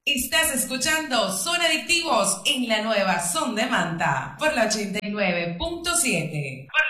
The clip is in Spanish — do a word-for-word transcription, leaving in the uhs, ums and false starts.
Estás escuchando Son Adictivos en la nueva Son de Manta por la ochenta y nueve punto siete. Por